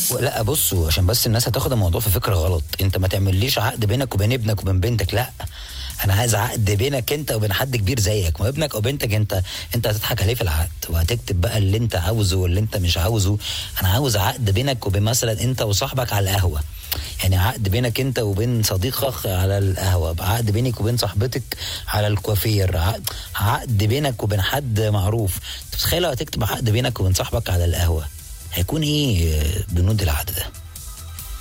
لا بصوا، عشان بس الناس هتاخد الموضوع في فكره غلط، انت ما تعمليش عقد بينك وبين ابنك وبين بنتك، لا. انا عايز عقد بينك انت وبين حد كبير زيك، ما ابنك او بنتك انت هتضحك عليه في العقد وهتكتب بقى اللي انت عاوزه واللي انت مش عاوزه. انا عاوز عقد بينك وبين مثلا انت وصاحبك على القهوه، يعني عقد بينك انت وبين صديقك على القهوه، عقد بينك وبين صاحبتك على الكوافير، عقد بينك وبين حد معروف. تتخيل لو هتكتب عقد بينك وبين صاحبك على القهوه، هيكون ايه بنود العقد ده؟